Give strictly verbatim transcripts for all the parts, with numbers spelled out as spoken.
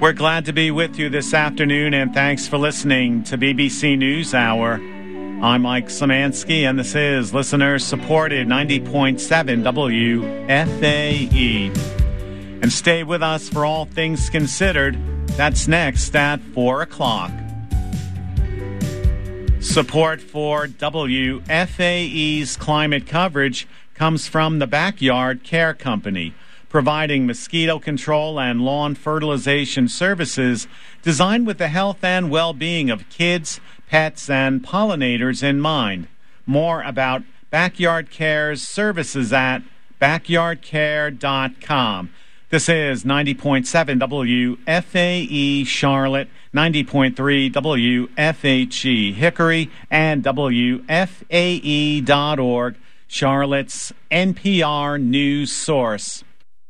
We're glad to be with you this afternoon, and thanks for listening to B B C News Hour. I'm Mike Szymanski, and this is listener-supported ninety point seven W F A E. And stay with us for All Things Considered. That's next at four o'clock. Support for W F A E's climate coverage comes from the Backyard Care Company, providing mosquito control and lawn fertilization services designed with the health and well-being of kids, pets, and pollinators in mind. More about Backyard Care's services at backyard care dot com. This is ninety point seven W F A E Charlotte, ninety point three W F H E Hickory, and W F A E dot org, Charlotte's N P R news source.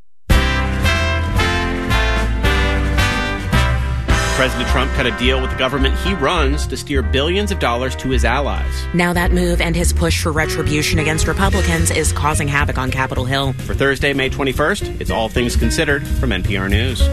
President Trump cut a deal with the government he runs to steer billions of dollars to his allies. Now that move and his push for retribution against Republicans is causing havoc on Capitol Hill. For Thursday, May twenty-first, it's All Things Considered from N P R News.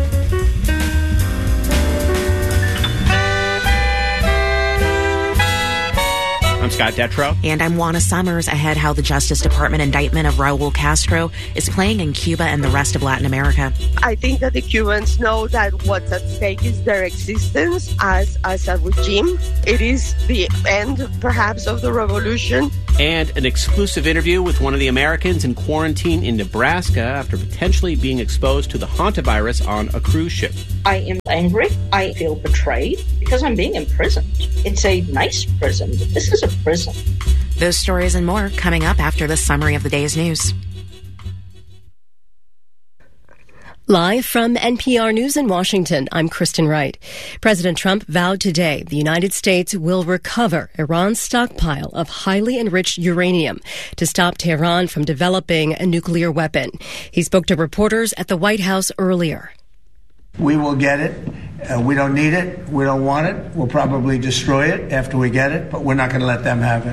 I'm Scott Detrow. And I'm Juana Summers. Ahead, how the Justice Department indictment of Raul Castro is playing in Cuba and the rest of Latin America. I think that the Cubans know that what's at stake is their existence as, as a regime. It is the end, perhaps, of the revolution. And an exclusive interview with one of the Americans in quarantine in Nebraska after potentially being exposed to the hantavirus on a cruise ship. I am angry. I feel betrayed because I'm being imprisoned. It's a nice prison. This is a prison. Those stories and more coming up after the summary of the day's news. Live from N P R News in Washington, I'm Kristen Wright. President Trump vowed today the United States will recover Iran's stockpile of highly enriched uranium to stop Tehran from developing a nuclear weapon. He spoke to reporters at the White House earlier. We will get it. Uh, we don't need it. We don't want it. We'll probably destroy it after we get it, but we're not going to let them have it.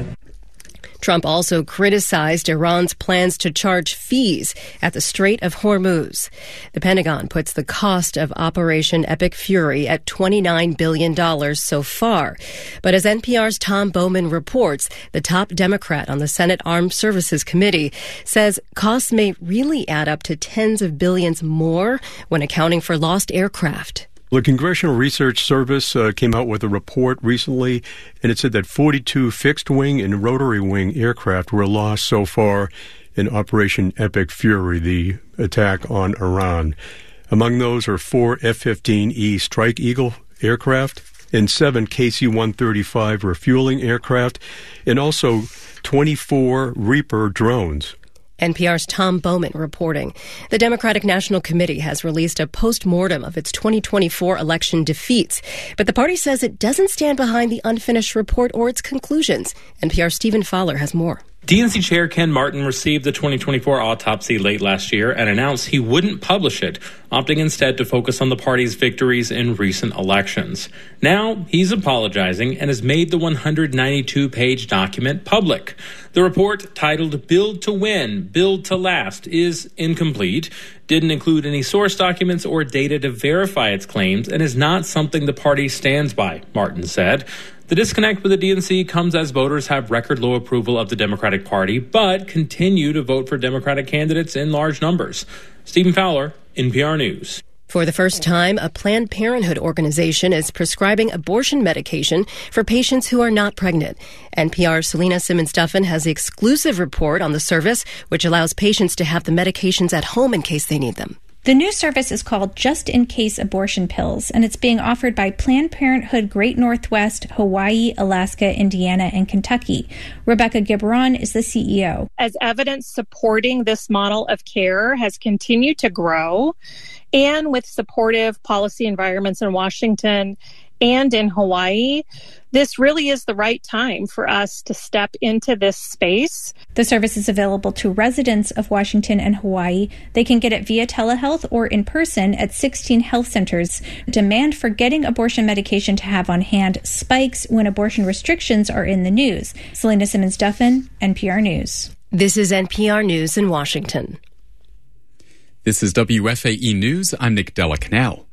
Trump also criticized Iran's plans to charge fees at the Strait of Hormuz. The Pentagon puts the cost of Operation Epic Fury at twenty-nine billion dollars so far. But as N P R's Tom Bowman reports, the top Democrat on the Senate Armed Services Committee says costs may really add up to tens of billions more when accounting for lost aircraft. The Congressional Research Service uh, came out with a report recently, and it said that forty-two fixed-wing and rotary-wing aircraft were lost so far in Operation Epic Fury, the attack on Iran. Among those are four F fifteen E Strike Eagle aircraft and seven K C one thirty-five refueling aircraft, and also twenty-four Reaper drones. N P R's Tom Bowman reporting. The Democratic National Committee has released a post-mortem of its twenty twenty-four election defeats, but the party says it doesn't stand behind the unfinished report or its conclusions. N P R's Stephen Fowler has more. D N C Chair Ken Martin received the twenty twenty-four autopsy late last year and announced he wouldn't publish it, opting instead to focus on the party's victories in recent elections. Now, he's apologizing and has made the one hundred ninety-two page document public. The report, titled Build to Win, Build to Last, is incomplete, didn't include any source documents or data to verify its claims, and is not something the party stands by, Martin said. The disconnect with the D N C comes as voters have record low approval of the Democratic Party, but continue to vote for Democratic candidates in large numbers. Stephen Fowler, N P R News. For the first time, a Planned Parenthood organization is prescribing abortion medication for patients who are not pregnant. N P R's Selena Simmons-Duffin has the exclusive report on the service, which allows patients to have the medications at home in case they need them. The new service is called Just In Case Abortion Pills, and it's being offered by Planned Parenthood Great Northwest, Hawaii, Alaska, Indiana, and Kentucky. Rebecca Gibron is the C E O. As evidence supporting this model of care has continued to grow, and with supportive policy environments in Washington and in Hawaii, this really is the right time for us to step into this space. The service is available to residents of Washington and Hawaii. They can get it via telehealth or in person at sixteen health centers. Demand for getting abortion medication to have on hand spikes when abortion restrictions are in the news. Selena Simmons-Duffin, N P R News. This is N P R News in Washington. This is W F A E News. I'm Nick Della Canal.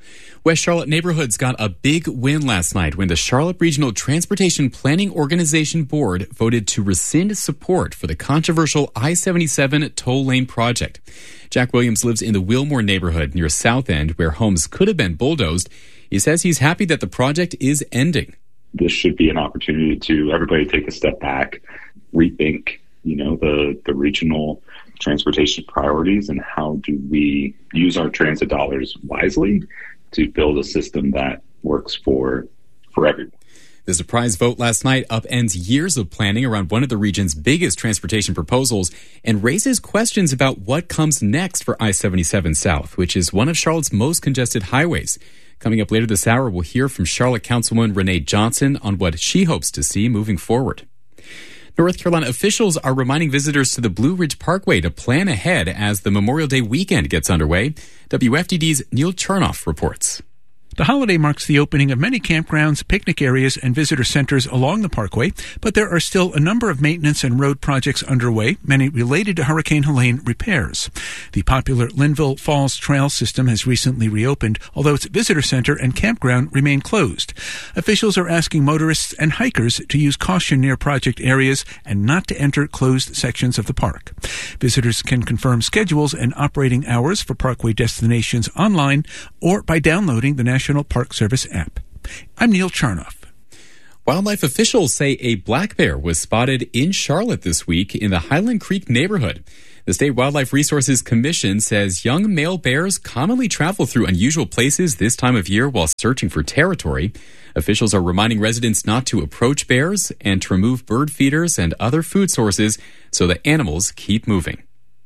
West Charlotte neighborhoods got a big win last night when the Charlotte Regional Transportation Planning Organization Board voted to rescind support for the controversial I seventy-seven toll lane project. Jack Williams lives in the Wilmore neighborhood near South End, where homes could have been bulldozed. He says he's happy that the project is ending. This should be an opportunity to everybody take a step back, rethink, you know, the, the regional transportation priorities and how do we use our transit dollars wisely to build a system that works for for everyone. The surprise vote last night upends years of planning around one of the region's biggest transportation proposals and raises questions about what comes next for I seventy-seven South, which is one of Charlotte's most congested highways. Coming up later this hour, we'll hear from Charlotte Councilwoman Renee Johnson on what she hopes to see moving forward. North Carolina officials are reminding visitors to the Blue Ridge Parkway to plan ahead as the Memorial Day weekend gets underway. W F D D's Neil Chernoff reports. The holiday marks the opening of many campgrounds, picnic areas, and visitor centers along the parkway, but there are still a number of maintenance and road projects underway, many related to Hurricane Helene repairs. The popular Linville Falls Trail system has recently reopened, although its visitor center and campground remain closed. Officials are asking motorists and hikers to use caution near project areas and not to enter closed sections of the park. Visitors can confirm schedules and operating hours for parkway destinations online or by downloading the National National Park Service app. I'm Neil Charnoff. Wildlife officials say a black bear was spotted in Charlotte this week in the Highland Creek neighborhood. The State Wildlife Resources Commission says young male bears commonly travel through unusual places this time of year while searching for territory. Officials are reminding residents not to approach bears and to remove bird feeders and other food sources so that animals keep moving.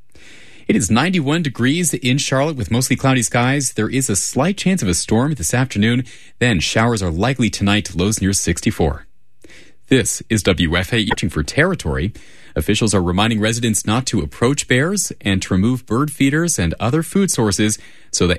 It is ninety-one degrees in Charlotte with mostly cloudy skies. There is a slight chance of a storm this afternoon. Then showers are likely tonight, lows near sixty-four. This is W F A E searching for territory. Officials are reminding residents not to approach bears and to remove bird feeders and other food sources so that